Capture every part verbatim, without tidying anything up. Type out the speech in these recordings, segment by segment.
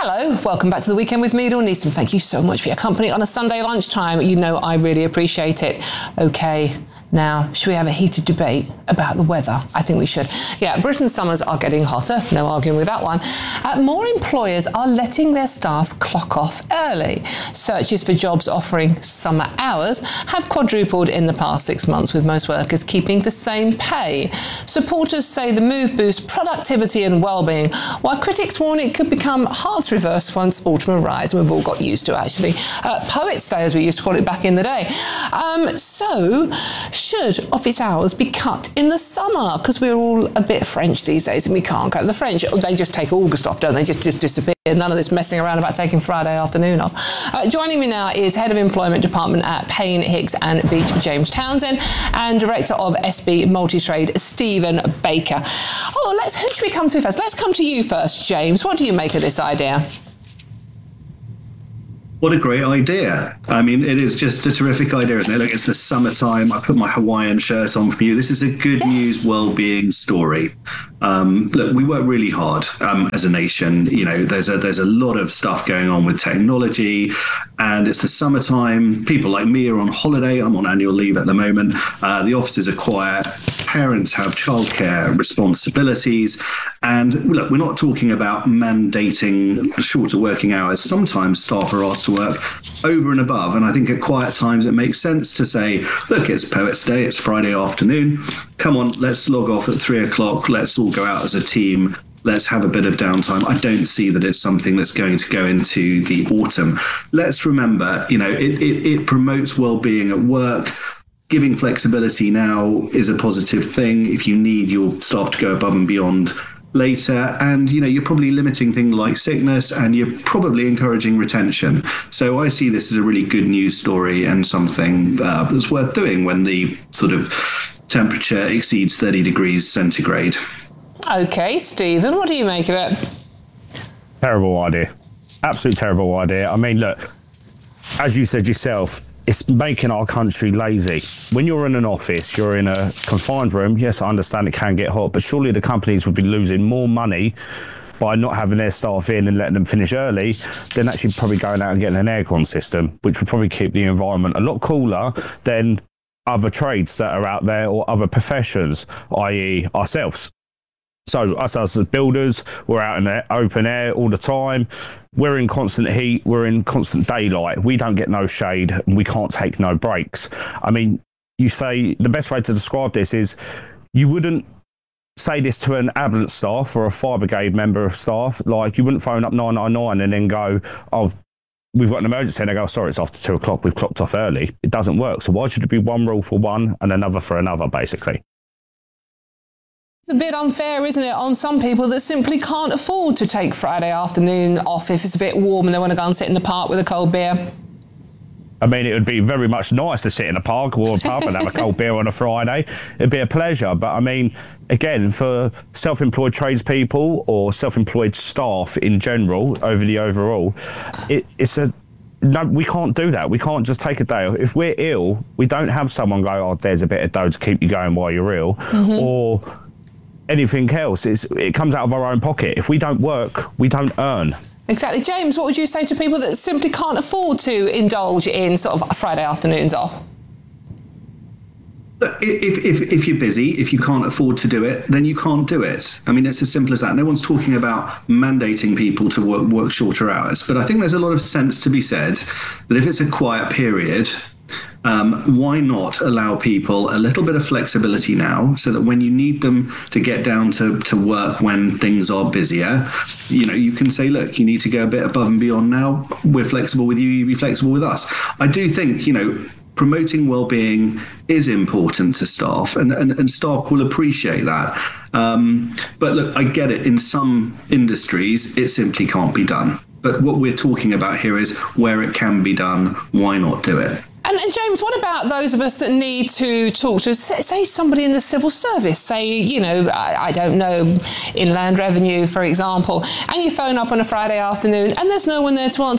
Hello, welcome back to The Weekend with me, Dawn Neeson. Thank you so much for your company on a Sunday lunchtime. You know I really appreciate it. Okay, now, should we have a heated debate about the weather? I think we should. Yeah, Britain's summers are getting hotter, no arguing with that one. Uh, more employers are letting their staff clock off early. Searches for jobs offering summer hours have quadrupled in the past six months, with most workers keeping the same pay. Supporters say the move boosts productivity and well-being, while critics warn it could become hard to reverse once autumn arrives, and we've all got used to, actually. Uh, Poets' Day, as we used to call it back in the day. Um, so, should office hours be cut in the summer? Because we're all a bit French these days and we can't go to the French. They just take August off, don't they? Just, just disappear. None of this messing around about taking Friday afternoon off. Uh, joining me now is Head of Employment Department at Payne, Hicks and Beach, James Townsend, and Director of S B Multitrade, Stephen Baker. Oh, let's, who should we come to first? Let's come to you first, James. What do you make of this idea? What a great idea. I mean, it is just a terrific idea, isn't it? Look, it's the summertime. I put my Hawaiian shirt on for you. This is a good yes. news, well-being story. Um, look, we work really hard um, as a nation. You know, there's a there's a lot of stuff going on with technology, and it's the summertime. People like me are on holiday. I'm on annual leave at the moment. Uh, the offices are quiet. Parents have childcare responsibilities. And look, we're not talking about mandating shorter working hours. Sometimes staff are asked to work over and above. And I think at quiet times, it makes sense to say, look, it's Poets' Day, it's Friday afternoon. Come on, let's log off at three o'clock. Let's all go out as a team. Let's have a bit of downtime. I don't see that it's something that's going to go into the autumn. Let's remember, you know, it, it, it promotes well-being at work. Giving flexibility now is a positive thing if you need your staff to go above and beyond later, and you know you're probably limiting things like sickness, and you're probably encouraging retention. So I see this as a really good news story and something uh, that's worth doing when the sort of temperature exceeds thirty degrees centigrade. Okay, Stephen, what do you make of it? Terrible idea. Absolute terrible idea. I mean, look, as you said yourself, it's making our country lazy. When you're in an office, you're in a confined room. Yes, I understand it can get hot, but surely the companies would be losing more money by not having their staff in and letting them finish early than actually probably going out and getting an aircon system, which would probably keep the environment a lot cooler than other trades that are out there or other professions, that is ourselves. So us as builders, we're out in the open air all the time. We're in constant heat. We're in constant daylight. We don't get no shade and we can't take no breaks. I mean, you say the best way to describe this is you wouldn't say this to an ambulance staff or a fire brigade member of staff. Like you wouldn't phone up nine nine nine and then go, oh, we've got an emergency. And they go, sorry, it's after two o'clock. We've clocked off early. It doesn't work. So why should it be one rule for one and another for another, basically? It's a bit unfair, isn't it, on some people that simply can't afford to take Friday afternoon off if it's a bit warm and they want to go and sit in the park with a cold beer. I mean, it would be very much nice to sit in a park or a pub and have a cold beer on a Friday. It'd be a pleasure. But I mean, again, for self-employed tradespeople or self-employed staff in general, over the overall, it, it's a no, we can't do that. We can't just take a day. If we're ill, we don't have someone go, oh, there's a bit of dough to keep you going while you're ill. Mm-hmm. Or anything else. It's, it comes out of our own pocket. If we don't work, we don't earn. Exactly. James, what would you say to people that simply can't afford to indulge in sort of Friday afternoons off? If, if, if you're busy, if you can't afford to do it, then you can't do it. I mean, it's as simple as that. No one's talking about mandating people to work, work shorter hours. But I think there's a lot of sense to be said that if it's a quiet period, Um, why not allow people a little bit of flexibility now so that when you need them to get down to, to work when things are busier, you know, you can say, look, you need to go a bit above and beyond now. We're flexible with you, you be flexible with us. I do think, you know, promoting well-being is important to staff, and, and, and staff will appreciate that. Um, but look, I get it. In some industries, it simply can't be done. But what we're talking about here is where it can be done, why not do it? And, and James, what about those of us that need to talk to, say, somebody in the civil service, say, you know, I, I don't know, Inland Revenue, for example, and you phone up on a Friday afternoon and there's no one there to answer the phone. We don't know whether there's going to be anyone there or not these days.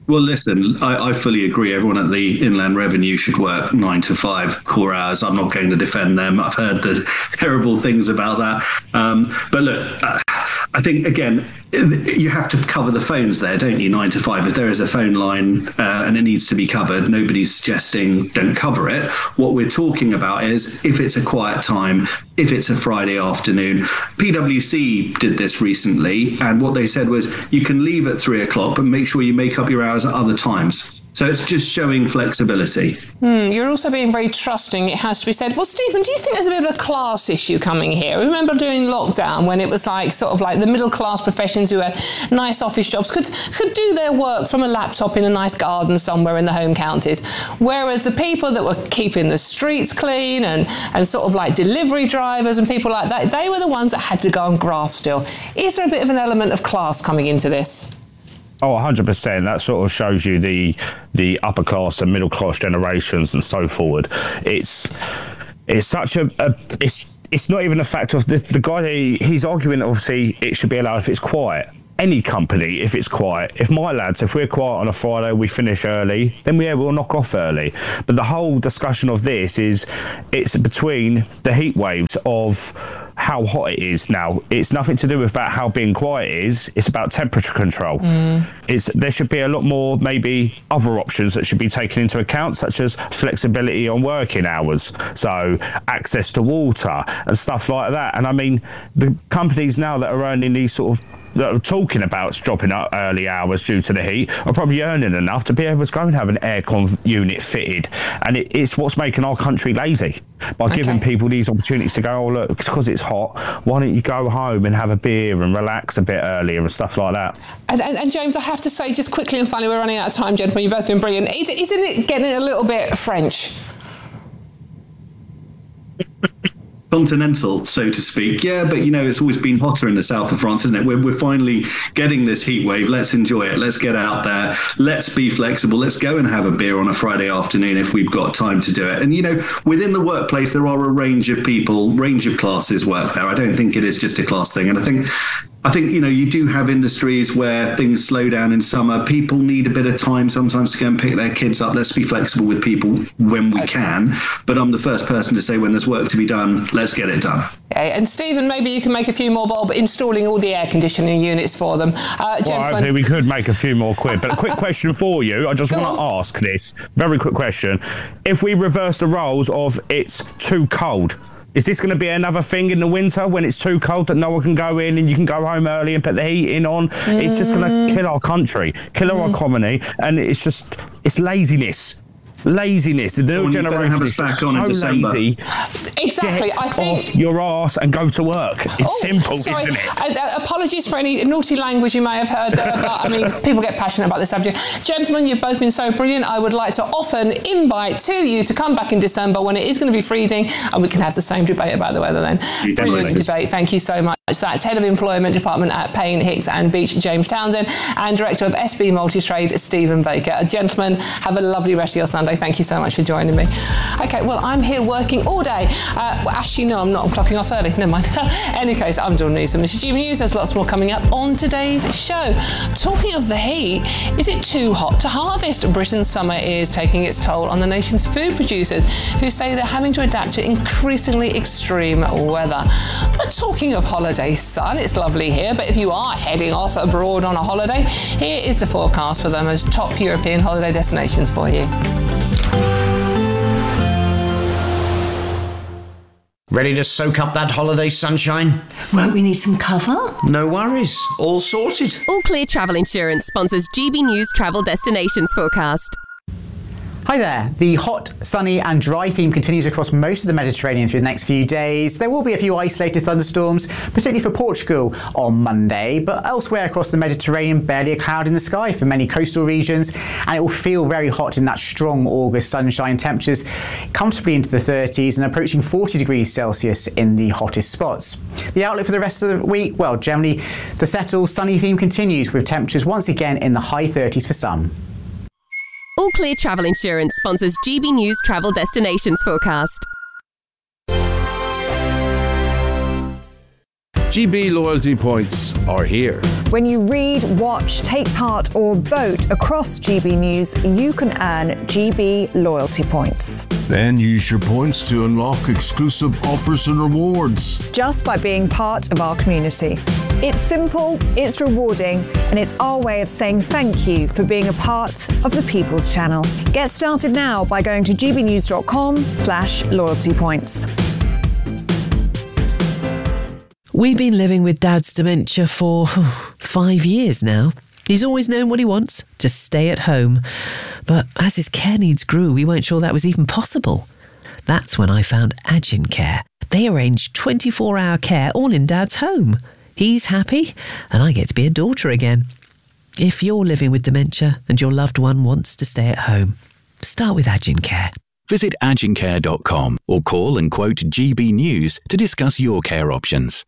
Well, listen, I, I fully agree. Everyone at the Inland Revenue should work nine to five core hours. I'm not going to defend them. I've heard the terrible things about that. Um, but look, uh, I think, again, you have to cover the phones there, don't you? Nine to five. If there is a phone line uh, and it needs to be covered, nobody's suggesting don't cover it. What we're talking about is if it's a quiet time, if it's a Friday afternoon. P W C did this recently, and what they said was you can leave at three o'clock, but make sure you make up your hours at other times. So it's just showing flexibility. Mm, you're also being very trusting, it has to be said. Well, Stephen, do you think there's a bit of a class issue coming here? Remember during lockdown when it was like sort of like the middle class professions who had nice office jobs could could do their work from a laptop in a nice garden somewhere in the home counties, whereas the people that were keeping the streets clean and, and sort of like delivery drivers and people like that, they were the ones that had to go and graft still. Is there a bit of an element of class coming into this? Oh, one hundred percent. That sort of shows you the the upper class and middle class generations and so forward. It's it's such a, a it's it's not even a fact of the, the guy, he, he's arguing that obviously it should be allowed if it's quiet. Any company, if it's quiet, if my lads, if we're quiet on a Friday, we finish early, then we, yeah, we'll knock off early. But the whole discussion of this is it's between the heat waves of how hot it is now. It's nothing to do with about how being quiet is. It's about temperature control. Mm. It's there should be a lot more maybe other options that should be taken into account, such as flexibility on working hours, so access to water and stuff like that. And I mean, the companies now that are earning these sort of that are talking about dropping up early hours due to the heat are probably earning enough to be able to go and have an aircon unit fitted, and it, it's what's making our country lazy by okay. giving people these opportunities to go, oh look, because it's hot, why don't you go home and have a beer and relax a bit earlier and stuff like that. And, and, and James, I have to say just quickly and finally, we're running out of time, gentlemen, you've both been brilliant. Isn't it getting a little bit French? Continental, so to speak. Yeah, but you know, it's always been hotter in the south of France, isn't it? We're, we're finally getting this heat wave. Let's enjoy it. Let's get out there. Let's be flexible. Let's go and have a beer on a Friday afternoon if we've got time to do it. And, you know, within the workplace, there are a range of people, range of classes work there. I don't think it is just a class thing. And I think I think, you know, you do have industries where things slow down in summer. People need a bit of time sometimes to go and pick their kids up. Let's be flexible with people when we can. But I'm the first person to say when there's work to be done, let's get it done. Okay, and Stephen, maybe you can make a few more bob installing all the air conditioning units for them. Uh, well, I think we could make a few more quid. But a quick question for you. I just Go want to ask this. Very quick question. If we reverse the roles of it's too cold, is this going to be another thing in the winter when it's too cold that no one can go in and you can go home early and put the heating on? Mm. It's just going to kill our country, kill mm. our economy, and it's just, it's laziness. Laziness. The new generation is back on so in December. Lazy. Exactly. Get I think off your arse and go to work. It's oh, simple, sorry. isn't it? Uh, apologies for any naughty language you may have heard there, but I mean, people get passionate about this subject. Gentlemen, you've both been so brilliant. I would like to offer an invite to you to come back in December when it is going to be freezing, and we can have the same debate about the weather then. You brilliant debate. Thank you so much. That's Head of Employment Department at Payne, Hicks and Beach, James Townsend, and Director of S B Multitrade, Stephen Baker. Gentlemen, have a lovely rest of your Sunday. Thank you so much for joining me. Okay, well, I'm here working all day. Uh, well, actually, no, I'm not. I'm clocking off early. Never mind. Any case, I'm Dawn Newsom. This is G B News. There's lots more coming up on today's show. Talking of the heat, is it too hot to harvest? Britain's summer is taking its toll on the nation's food producers, who say they're having to adapt to increasingly extreme weather. But talking of holiday sun, it's lovely here, but if you are heading off abroad on a holiday, here is the forecast for the most top European holiday destinations for you. Ready to soak up that holiday sunshine? Won't we need some cover? No worries. All sorted. All Clear Travel Insurance sponsors G B News Travel Destinations Forecast. Hi there. The hot, sunny and dry theme continues across most of the Mediterranean through the next few days. There will be a few isolated thunderstorms, particularly for Portugal on Monday, but elsewhere across the Mediterranean, barely a cloud in the sky for many coastal regions, and it will feel very hot in that strong August sunshine. Temperatures comfortably into the thirties and approaching forty degrees Celsius in the hottest spots. The outlook for the rest of the week, well, generally the settled, sunny theme continues with temperatures once again in the high thirties for some. All Clear Travel Insurance sponsors G B News Travel Destinations Forecast. G B loyalty points are here. When you read, watch, take part or vote across G B News, you can earn G B loyalty points. Then use your points to unlock exclusive offers and rewards. Just by being part of our community. It's simple, it's rewarding, and it's our way of saying thank you for being a part of the People's Channel. Get started now by going to gbnews.com slash loyalty points. We've been living with Dad's dementia for five years now. He's always known what he wants, to stay at home. But as his care needs grew, we weren't sure that was even possible. That's when I found Agincare. They arrange twenty-four hour care all in Dad's home. He's happy, and I get to be a daughter again. If you're living with dementia and your loved one wants to stay at home, start with Agincare. Visit agincare dot com or call and quote G B News to discuss your care options.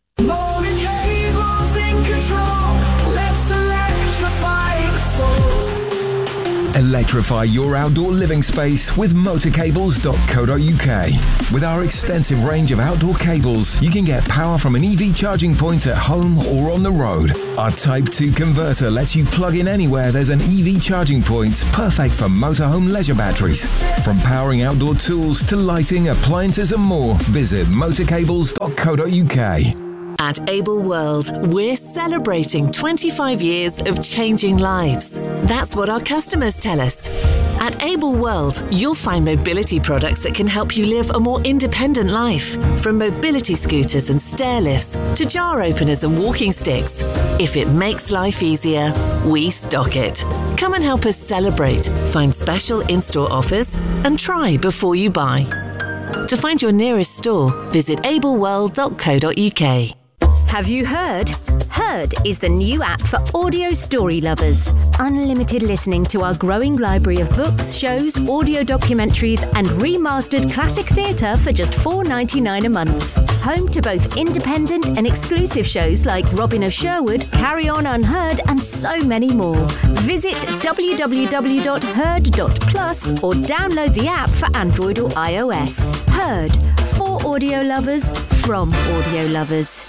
Electrify your outdoor living space with motor cables dot co dot U K. With our extensive range of outdoor cables, you can get power from an E V charging point at home or on the road. Our Type two converter lets you plug in anywhere there's an E V charging point, perfect for motorhome leisure batteries. From powering outdoor tools to lighting, appliances and more, visit motor cables dot co dot U K. At Able World, we're celebrating twenty-five years of changing lives. That's what our customers tell us. At Able World, you'll find mobility products that can help you live a more independent life. From mobility scooters and stair lifts to jar openers and walking sticks. If it makes life easier, we stock it. Come and help us celebrate, find special in-store offers, and try before you buy. To find your nearest store, visit able world dot co dot U K. Have you heard? Heard is the new app for audio story lovers. Unlimited listening to our growing library of books, shows, audio documentaries and remastered classic theatre for just four dollars ninety-nine a month. Home to both independent and exclusive shows like Robin of Sherwood, Carry On Unheard and so many more. Visit w w w dot heard dot plus or download the app for Android or iOS. Heard, for audio lovers, from audio lovers.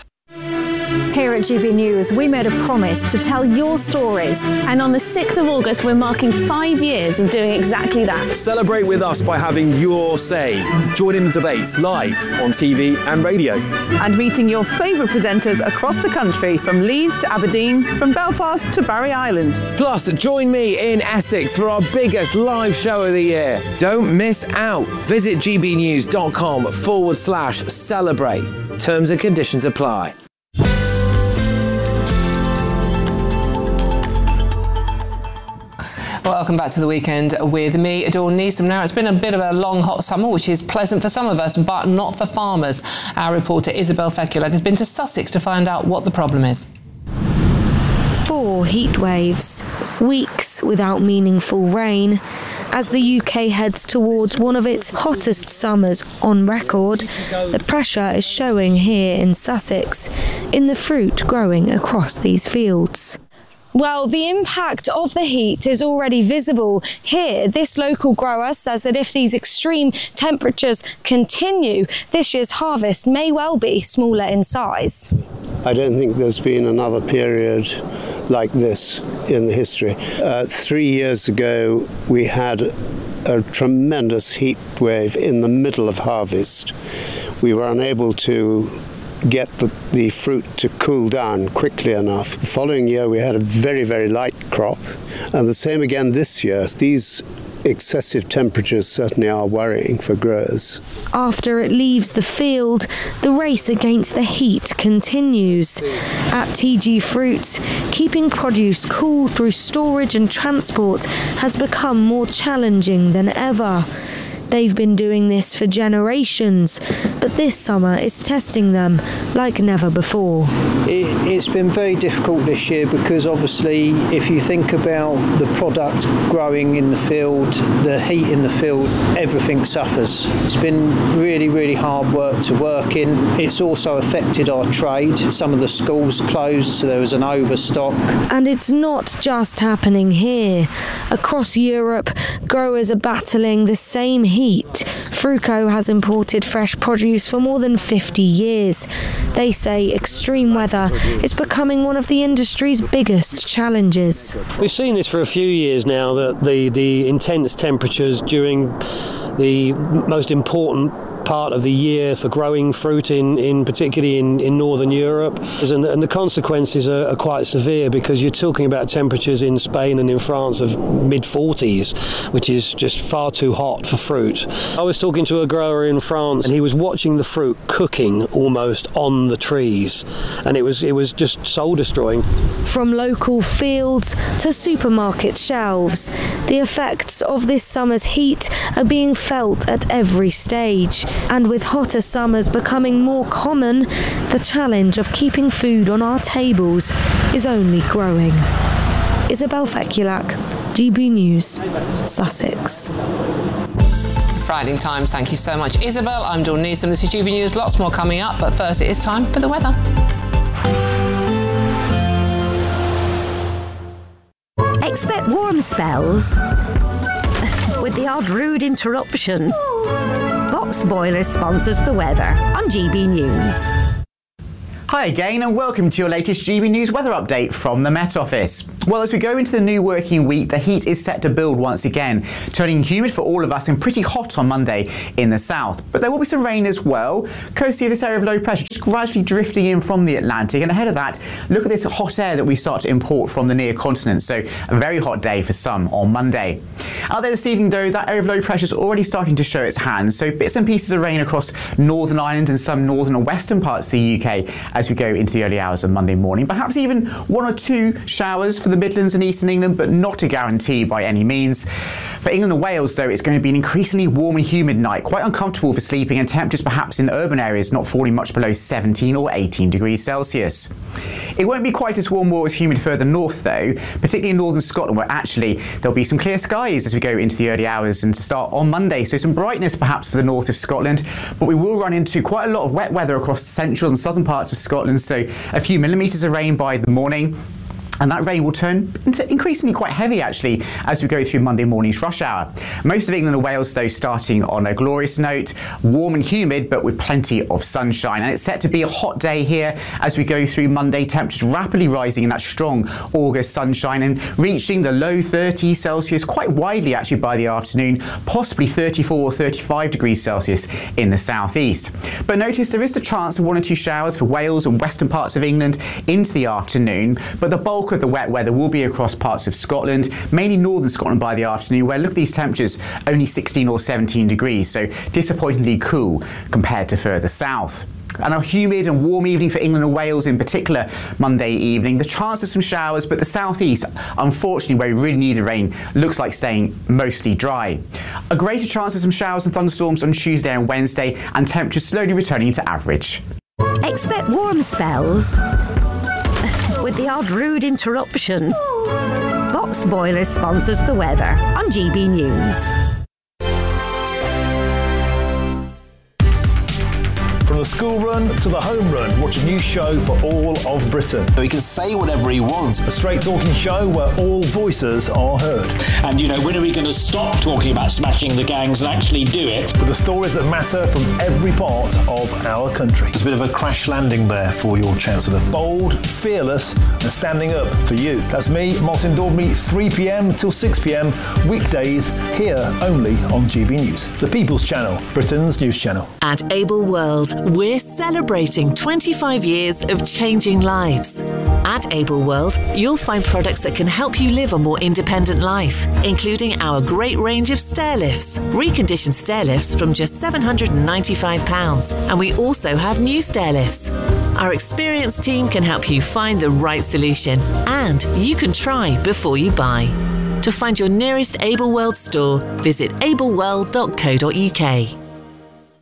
Here at G B News, we made a promise to tell your stories. And on the sixth of August, we're marking five years of doing exactly that. Celebrate with us by having your say. Join in the debates live on T V and radio. And meeting your favourite presenters across the country, from Leeds to Aberdeen, from Belfast to Barry Island. Plus, join me in Essex for our biggest live show of the year. Don't miss out. Visit gbnews.com forward slash celebrate. Terms and conditions apply. Welcome back to the weekend with me, Dawn Neeson. Now, it's been a bit of a long, hot summer, which is pleasant for some of us, but not for farmers. Our reporter, Isabel Fecula, has been to Sussex to find out what the problem is. Four heat waves, weeks without meaningful rain. As the U K heads towards one of its hottest summers on record, the pressure is showing here in Sussex, in the fruit growing across these fields. Well, the impact of the heat is already visible here. This local grower says that if these extreme temperatures continue, this year's harvest may well be smaller in size. I don't think there's been another period like this in the history. Uh, three years ago, we had a tremendous heat wave in the middle of harvest. We were unable to get the, the fruit to cool down quickly enough. The following year we had a very, very light crop, and the same again this year. These excessive temperatures certainly are worrying for growers. After it leaves the field, the race against the heat continues. At T G Fruits, keeping produce cool through storage and transport has become more challenging than ever. They've been doing this for generations, but this summer is testing them like never before. It, it's been very difficult this year because obviously if you think about the product growing in the field, the heat in the field, everything suffers. It's been really, really hard work to work in. It's also affected our trade. Some of the schools closed, so there was an overstock. And it's not just happening here. Across Europe, growers are battling the same heat heat. Fruco has imported fresh produce for more than fifty years. They say extreme weather is becoming one of the industry's biggest challenges. We've seen this for a few years now, that the, the intense temperatures during the most important part of the year for growing fruit in, in particularly in, in northern Europe, and the, and the consequences are, are quite severe, because you're talking about temperatures in Spain and in France of mid forties, which is just far too hot for fruit. I was talking to a grower in France, and he was watching the fruit cooking almost on the trees, and it was it was just soul destroying. From local fields to supermarket shelves, the effects of this summer's heat are being felt at every stage. And with hotter summers becoming more common, the challenge of keeping food on our tables is only growing. Isabel Fekulak, G B News, Sussex. Friday Times, thank you so much, Isabel. I'm Dawn Neeson. This is G B News. Lots more coming up, but first it is time for the weather. Expect warm spells with the odd rude interruption. Box Boilers sponsors the weather on G B News. Hi again and welcome to your latest G B News weather update from the Met Office. Well, as we go into the new working week, the heat is set to build once again, turning humid for all of us and pretty hot on Monday in the south. But there will be some rain as well. Coastal, this area of low pressure just gradually drifting in from the Atlantic, and ahead of that, look at this hot air that we start to import from the near continent. So a very hot day for some on Monday. Out there this evening though, that area of low pressure is already starting to show its hand. So bits and pieces of rain across Northern Ireland and some northern and western parts of the U K as we go into the early hours of Monday morning. Perhaps even one or two showers for the Midlands and Eastern England, but not a guarantee by any means. For England and Wales, though, it's going to be an increasingly warm and humid night, quite uncomfortable for sleeping, and temperatures perhaps in urban areas not falling much below seventeen or eighteen degrees Celsius. It won't be quite as warm or as humid further north, though, particularly in northern Scotland, where actually there'll be some clear skies as we go into the early hours and to start on Monday. So some brightness perhaps for the north of Scotland, but we will run into quite a lot of wet weather across the central and southern parts of Scotland. So a few millimetres of rain by the morning. And that rain will turn into increasingly quite heavy, actually, as we go through Monday morning's rush hour. Most of England and Wales, though, starting on a glorious note, warm and humid, but with plenty of sunshine. And it's set to be a hot day here as we go through Monday, temperatures rapidly rising in that strong August sunshine and reaching the low thirties Celsius quite widely, actually, by the afternoon, possibly thirty-four or thirty-five degrees Celsius in the southeast. But notice there is the chance of one or two showers for Wales and western parts of England into the afternoon, but the bulk of the wet weather will be across parts of Scotland, mainly northern Scotland by the afternoon, where look at these temperatures, only sixteen or seventeen degrees, so disappointingly cool compared to further south. And a humid and warm evening for England and Wales in particular Monday evening. The chance of some showers, but the southeast, unfortunately, where we really need the rain, looks like staying mostly dry. A greater chance of some showers and thunderstorms on Tuesday and Wednesday, and temperatures slowly returning to average. Expect warm spells with the odd rude interruption. Box Boilers sponsors the weather on G B News. From the school run to the home run, watch a new show for all of Britain. He can say whatever he wants. A straight talking show where all voices are heard. And, you know, when are we going to stop talking about smashing the gangs and actually do it? With the stories that matter from every part of our country. It's a bit of a crash landing there for your Chancellor. Bold, fearless and standing up for you. That's me, Martin Daubney, three p m till six p m, weekdays, here only on G B News. The People's Channel, Britain's news channel. At Able World, we're celebrating twenty-five years of changing lives. At Able World, you'll find products that can help you live a more independent life, including our great range of stair lifts, reconditioned stair lifts from just seven hundred ninety-five pounds. And we also have new stair lifts. Our experienced team can help you find the right solution, and you can try before you buy. To find your nearest Able World store, visit able world dot co dot u k.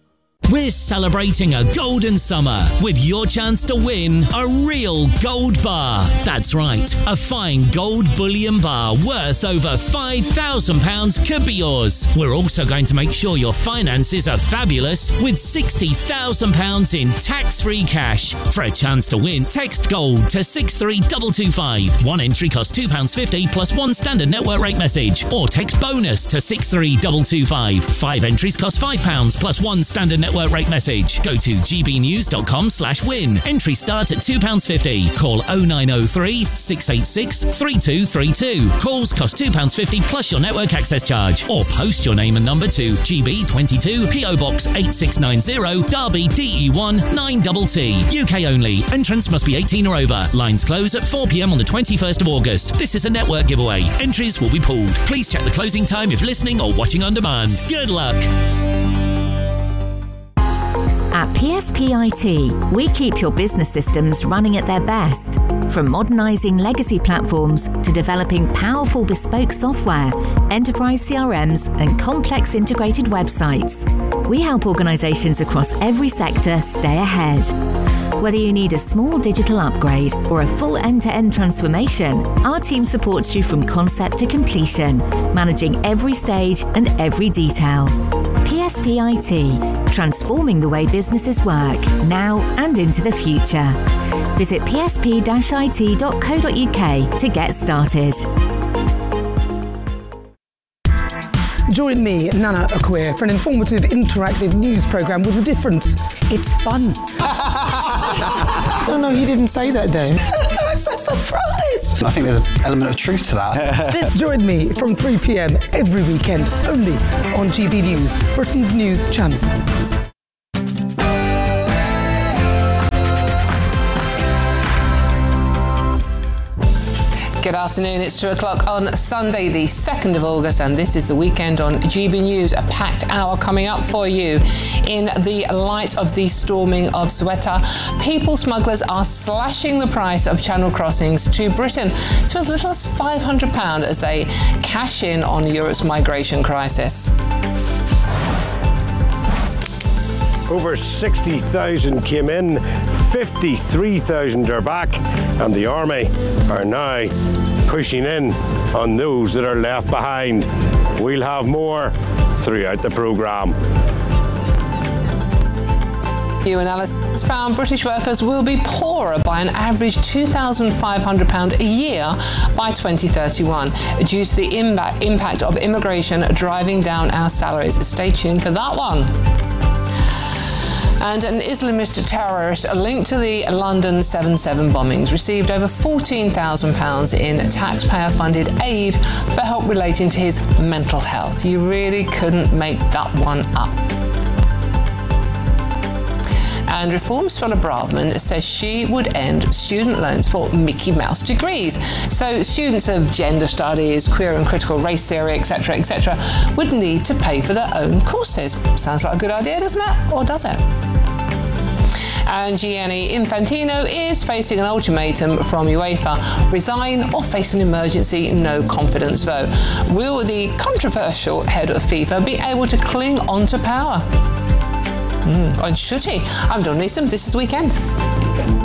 We're celebrating a golden summer with your chance to win a real gold bar. That's right, a fine gold bullion bar worth over five thousand pounds could be yours. We're also going to make sure your finances are fabulous with sixty thousand pounds in tax-free cash. For a chance to win, text GOLD to six three two two five. One entry costs two pounds fifty plus one standard network rate message. Or text BONUS to six three two two five. Five entries cost five pounds plus one standard network rate message. Go to gbnews.com slash win. Entry start at two pounds fifty. Call oh nine oh three, six eight six, three two three two. Calls cost two pounds fifty plus your network access charge. Or post your name and number to G B twenty-two, P O Box eight six nine zero, Derby D E one nine T T. U K only. Entrance must be eighteen or over. Lines close at four p m on the twenty-first of August. This is a network giveaway. Entries will be pulled. Please check the closing time if listening or watching on demand. Good luck. At P S P I T, we keep your business systems running at their best. From modernising legacy platforms to developing powerful bespoke software, enterprise C R Ms and complex integrated websites, we help organisations across every sector stay ahead. Whether you need a small digital upgrade or a full end-to-end transformation, our team supports you from concept to completion, managing every stage and every detail. P S P I T, transforming the way businesses work, now and into the future. Visit p s p dash i t dot co dot u k to get started. Join me, Nana Akweer, for an informative, interactive news programme with a difference. It's fun. No, no, you didn't say that, Dave. I'm so surprised. I think there's an element of truth to that. Join me from three p m every weekend, only on G B News, Britain's news channel. Good afternoon, it's two o'clock on Sunday the second of August and this is the weekend on G B News, a packed hour coming up for you. In the light of the storming of Ceuta, people smugglers are slashing the price of channel crossings to Britain to as little as five hundred pounds as they cash in on Europe's migration crisis. Over sixty thousand came in, fifty-three thousand are back, and the army are now pushing in on those that are left behind. We'll have more throughout the programme. New analysis found British workers will be poorer by an average two thousand five hundred pounds a year by twenty thirty-one due to the impact of immigration driving down our salaries. Stay tuned for that one. And an Islamist terrorist linked to the London seven seven bombings received over fourteen thousand pounds in taxpayer-funded aid for help relating to his mental health. You really couldn't make that one up. And Reform Swella Braverman says she would end student loans for Mickey Mouse degrees. So students of gender studies, queer and critical race theory, et cetera, et cetera, would need to pay for their own courses. Sounds like a good idea, doesn't it? Or does it? And Gianni Infantino is facing an ultimatum from UEFA: resign or face an emergency no confidence vote. Will the controversial head of FIFA be able to cling on to power? Mm, and should he? I'm Dawn Neeson. This is Weekend.